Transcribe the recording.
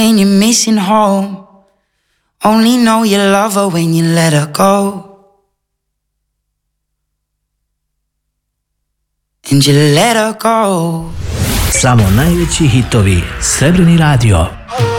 and you're missing home. Only know you love her when you let her go. And you let her go. Samo najveći hitovi. Srebrni radio.